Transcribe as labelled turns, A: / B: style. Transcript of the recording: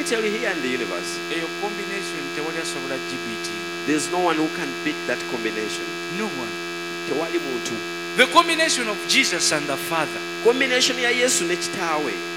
A: tell you here in the universe,
B: eyo combination tewali asobola GBT.
A: there's no one who can beat that combination.
B: No one.
A: Tewali muntu.
B: The combination of Jesus and the Father
A: Combination ya Yesu ne kitaawe